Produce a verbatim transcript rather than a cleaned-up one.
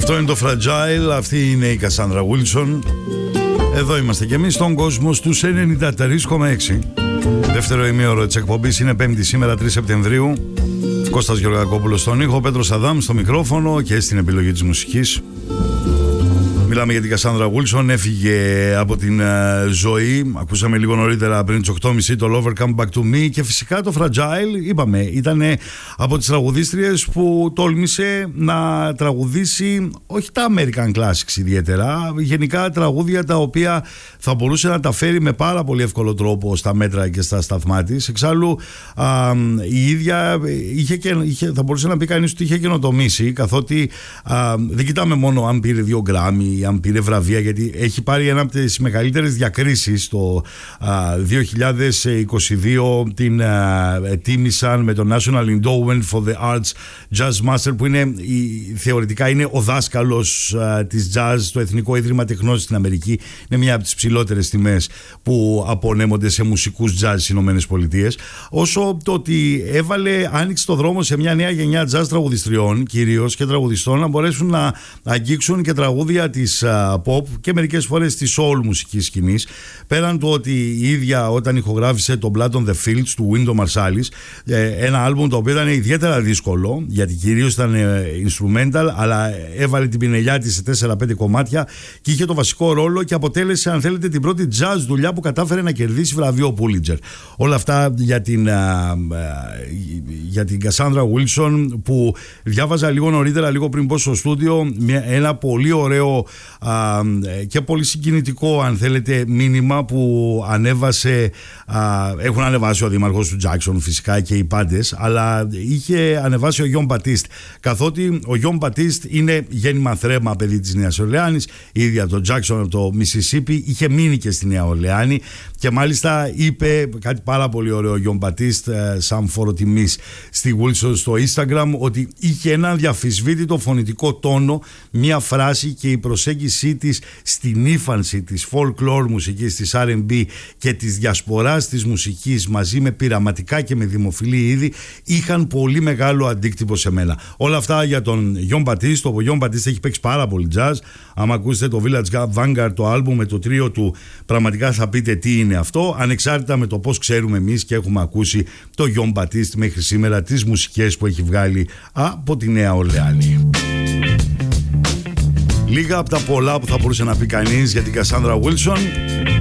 Αυτό είναι το Fragile, αυτή είναι η Κασάνδρα Wilson. Εδώ είμαστε κι εμείς στον κόσμο στους ενενήντα τρία κόμμα έξι. Δεύτερο ημίωρο της εκπομπής είναι Πέμπτη σήμερα, τρεις Σεπτεμβρίου. Κώστας Γεωργακόπουλος στον ήχο, Πέτρος Αδάμ στο μικρόφωνο και στην επιλογή της μουσικής. Μιλάμε για την Κασάνδρα Wilson, έφυγε από την uh, ζωή. Ακούσαμε λίγο νωρίτερα πριν τις οκτώ και μισή το Lover Come Back to Me. Και φυσικά το Fragile, είπαμε, ήταν από τις τραγουδίστριες που τόλμησε να τραγουδήσει όχι τα American Classics ιδιαίτερα, γενικά τραγούδια τα οποία θα μπορούσε να τα φέρει με πάρα πολύ εύκολο τρόπο στα μέτρα και στα σταθμά της. Εξάλλου α, η ίδια είχε και, είχε, θα μπορούσε να πει κανείς ότι είχε καινοτομήσει, καθότι α, δεν κοιτάμε μόνο αν πήρε δύο γκράμι, αν πήρε βραβεία, γιατί έχει πάρει ένα από τις μεγαλύτερες διακρίσεις. Το α, δύο χιλιάδες είκοσι δύο την α, τίμησαν με το National Endowment for the Arts Jazz Master, που είναι η, θεωρητικά είναι ο δάσκαλος α, της jazz στο Εθνικό Ίδρυμα Τεχνών στην Αμερική. Είναι μια από τις ψηλότερες τιμές που απονέμονται σε μουσικούς jazz στις Ηνωμένες Πολιτείες. Όσο το ότι έβαλε, άνοιξε το δρόμο σε μια νέα γενιά jazz τραγουδιστριών κυρίως και τραγουδιστών να μπορέσουν να αγγίξουν και τραγούδια της pop και μερικές φορές της soul μουσικής σκηνής, πέραν του ότι η ίδια όταν ηχογράφησε το Blood on the Fields του Wynton Marsalis, ένα άλμπουμ το οποίο ήταν ιδιαίτερα δύσκολο γιατί κυρίως ήταν instrumental, αλλά έβαλε την πινελιά της σε τέσσερα πέντε κομμάτια και είχε το βασικό ρόλο και αποτέλεσε, αν θέλετε, την πρώτη jazz δουλειά που κατάφερε να κερδίσει βραβείο Pulitzer. Όλα αυτά για την για την Κασάνδρα Wilson, που διάβαζα λίγο νωρίτερα, λίγο πριν πω στο στούντιο, ένα πολύ ωραίο Α, και πολύ συγκινητικό, αν θέλετε, μήνυμα που ανέβασε, α, έχουν ανεβάσει ο δήμαρχος του Τζάκσον φυσικά και οι πάντες, αλλά είχε ανεβάσει ο Γιον Μπατίστ, καθότι ο Γιον Μπατίστ είναι γέννημα θρέμα παιδί της Νέας Ορλεάνης, η ίδια το Τζάκσον από το Μισισίπι, είχε μείνει και στη Νέα Ορλεάνη και μάλιστα είπε κάτι πάρα πολύ ωραίο ο Γιον Μπατίστ σαν φόρο τιμής στη Wilson στο Instagram, ότι είχε έναν διαφυσβήτητο φωνητικό τόνο, μια φράση και η προσέγγιση της στην ύφανση της folklore μουσικής, της αρ εντ μπι και της διασποράς της μουσικής μαζί με πειραματικά και με δημοφιλή είδη είχαν πολύ μεγάλο αντίκτυπο σε μένα. Όλα αυτά για τον Γιον Μπατίστ. Ο Γιον Μπατίστ έχει παίξει πάρα πολύ jazz. Άμα ακούσετε το Village Vanguard, το άλμπουμ με το τρίο του, πραγματικά θα πείτε τι είναι αυτό, ανεξάρτητα με το πώς ξέρουμε εμείς και έχουμε ακούσει το Γιον Μπατίστ μέχρι σήμερα, τις μουσικές που έχει βγάλει από τη Νέα Ορλεάνη. Λίγα από τα πολλά που θα μπορούσε να πει κανείς για την Κασάνδρα Wilson.